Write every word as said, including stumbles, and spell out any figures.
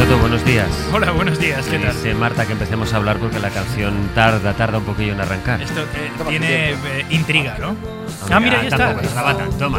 Soto, buenos días. Hola, buenos días, ¿qué tal? Dice Marta que empecemos a hablar porque la canción tarda, tarda un poquillo en arrancar. Esto eh, tiene eh, intriga, ¿no? Hombre, Ah, mira, ya está. tampoco estaba tanto,